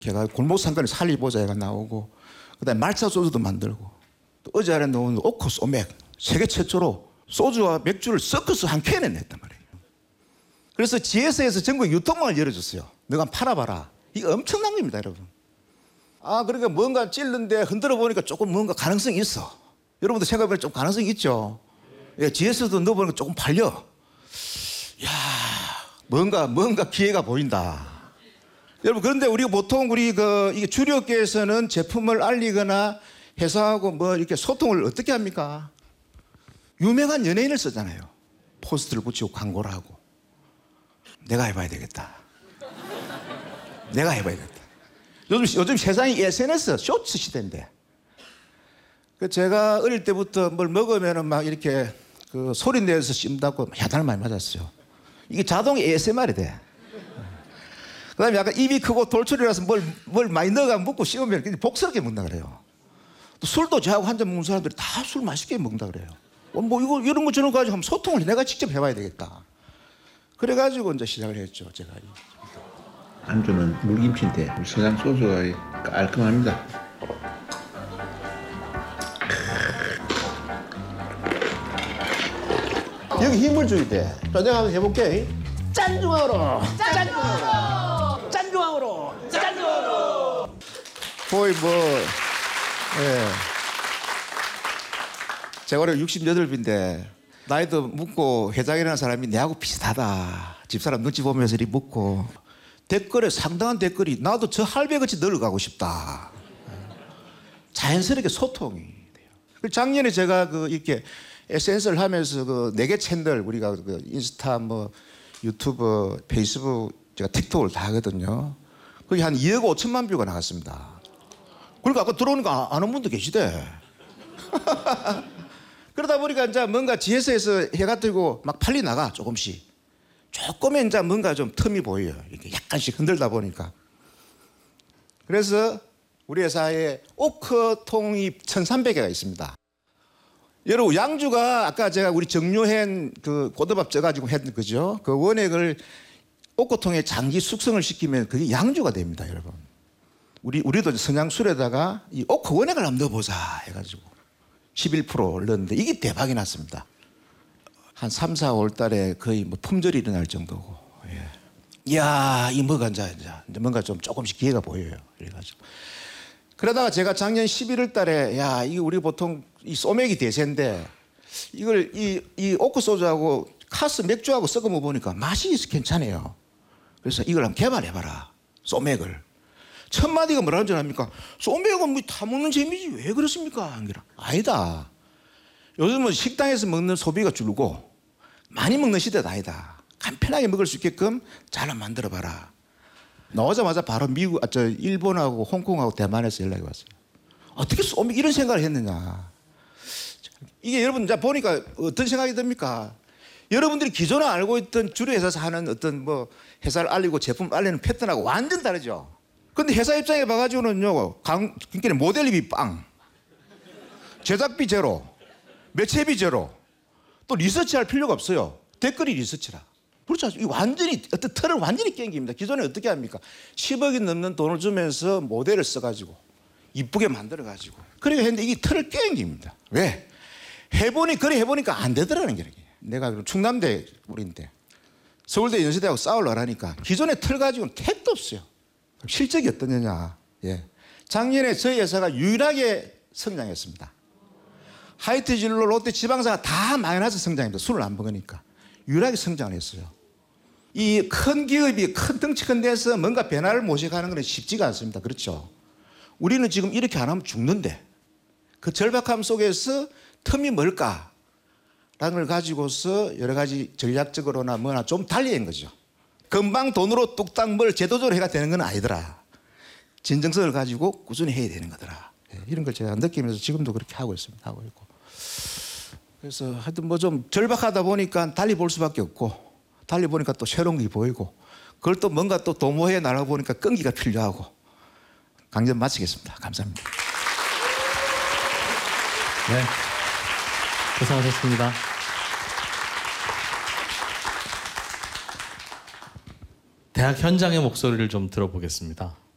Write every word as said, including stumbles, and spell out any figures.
걔가 골목 상권에 살리보자가 나오고, 그다음에 말차 소주도 만들고, 또 어제 안에 나온 오코 소맥, 세계 최초로 소주와 맥주를 섞어서 한 캔에 냈단 말이에요. 그래서 지에스에서 전국 유통망을 열어줬어요. 너가 팔아봐라. 이거 엄청난 겁니다, 여러분. 아, 그러니까 뭔가 찔른데 흔들어 보니까 조금 뭔가 가능성이 있어. 여러분도 생각해보면 좀 가능성이 있죠. 예, 지에스도 넣어보니까 조금 팔려. 야, 뭔가 뭔가 기회가 보인다. 여러분, 그런데 우리가 보통 우리 그 이게 주류업계에서는 제품을 알리거나 회사하고 뭐 이렇게 소통을 어떻게 합니까? 유명한 연예인을 쓰잖아요. 포스트를 붙이고 광고를 하고. 내가 해봐야 되겠다. 내가 해봐야 되겠다. 요즘 요즘 세상이 에스엔에스 쇼츠 시대인데. 그 제가 어릴 때부터 뭘 먹으면은 막 이렇게 그 소리 내서 씹다고 야단을 많이 맞았어요. 이게 자동 에이에스엠알이 돼. 그다음에 약간 입이 크고 돌출이라서 뭘, 뭘 많이 넣어가 먹고 씹으면 복스럽게 먹는다 그래요. 또 술도 저하고 한 잔 먹는 사람들이 다 술 맛있게 먹는다 그래요. 어, 뭐 이거 이런 거 저런 거 가지고 한번 소통을 내가 직접 해봐야 되겠다. 그래가지고 이제 시작을 했죠, 제가. 안주는 물김치인데 우리 서양 소주가 깔끔합니다. 여기 힘을 줘야 돼. 자, 내가 한번 해볼게. 짠중앙으로, 짠중앙으로, 짠중앙으로, 짠중앙으로. 거의 뭐, 예. 제가 올해 육십팔 인데 나이도 묻고 회장이라는 사람이 내하고 비슷하다. 집사람 눈치 보면서 이리 묻고 댓글에 상당한 댓글이 나도 저 할배같이 늙어가고 싶다. 자연스럽게 소통이 돼요. 작년에 제가 그 이렇게 에스엔에스를 하면서 그 네 개 채널 우리가 그 인스타 뭐 유튜브 페이스북 제가 틱톡을 다 하거든요. 거기 한 이억 오천만 뷰가 나갔습니다. 그러니까 아까 들어오니까 아는 분도 계시대. 그러다 보니까 이제 뭔가 지에스에서 해가 뜨고 막 팔리 나가 조금씩. 조금은 이제 뭔가 좀 틈이 보여요. 이렇게 약간씩 흔들다 보니까. 그래서 우리 회사에 오크통이 천삼백 개가 있습니다. 여러분, 양주가 아까 제가 우리 정유hen 그 고더밥 쪄가지고 했던 거죠. 그 원액을 오크통에 장기 숙성을 시키면 그게 양주가 됩니다, 여러분. 우리, 우리도 선양술에다가 이 오크 원액을 한번 넣어보자 해가지고 십일 퍼센트 넣었는데 이게 대박이 났습니다. 한 삼, 사월 달에 거의 뭐 품절이 일어날 정도고. 예. 이야, 이 뭐가 이제, 이제 뭔가 좀 조금씩 기회가 보여요. 그래가지고. 그러다가 제가 작년 십일월 달에 야, 이게 우리 보통 이 소맥이 대세인데 이걸 이, 이 오크 소주하고 카스 맥주하고 섞어 먹어보니까 맛이 괜찮아요. 그래서 이걸 한번 개발해봐라. 소맥을. 첫 마디가 뭐라는 줄 압니까? 소맥은 뭐 다 먹는 재미지 왜 그렇습니까? 아니다. 요즘은 식당에서 먹는 소비가 줄고 많이 먹는 시대도 아니다. 간편하게 먹을 수 있게끔 잘 만들어봐라. 나오자마자 바로 미국, 아, 저 일본하고 홍콩하고 대만에서 연락이 왔어요. 어떻게 소맥 이런 생각을 했느냐. 이게 여러분 이제 보니까 어떤 생각이 듭니까? 여러분들이 기존에 알고 있던 주류 회사에서 하는 어떤 뭐 회사를 알리고 제품 알리는 패턴하고 완전 다르죠. 근데 회사 입장에 봐가지고는요, 강, 그러니까 모델비 빵, 제작비 제로, 매체비 제로, 또 리서치할 필요가 없어요. 댓글이 리서치라. 그렇죠. 이 완전히 어떤 틀을 완전히 깬 겁니다. 기존에 어떻게 합니까? 십억이 넘는 돈을 주면서 모델을 써가지고 이쁘게 만들어가지고 그렇게 했는데 이게 틀을 깬 겁니다. 왜? 해보니 그래 해보니까 안 되더라는 게. 내가 그럼 충남대 우리인데 서울대 연세대하고 싸우려고 하니까 기존의 틀 가지고는 택도 없어요. 실적이 어떠냐? 예. 작년에 저희 회사가 유일하게 성장했습니다. 하이트 진로, 롯데 지방사가 다 마이너스 성장입니다. 술을 안 먹으니까. 유일하게 성장을 했어요. 이 큰 기업이 큰 덩치 큰 데서 뭔가 변화를 모색하는 건 쉽지가 않습니다. 그렇죠? 우리는 지금 이렇게 안 하면 죽는데 그 절박함 속에서 틈이 뭘까? 라는 걸 가지고서 여러 가지 전략적으로나 뭐나 좀 달리 한 거죠. 금방 돈으로 뚝딱 뭘 제도적으로 해가 되는 건 아니더라. 진정성을 가지고 꾸준히 해야 되는 거더라. 이런 걸 제가 느끼면서 지금도 그렇게 하고 있습니다. 하고 있고. 그래서 하여튼 뭐 좀 절박하다 보니까 달리 볼 수밖에 없고, 달리 보니까 또 새로운 게 보이고, 그걸 또 뭔가 또 도모해 나가 보니까 끈기가 필요하고. 강연 마치겠습니다. 감사합니다. 네, 고생하셨습니다. 대학 현장의 목소리를 좀 들어보겠습니다.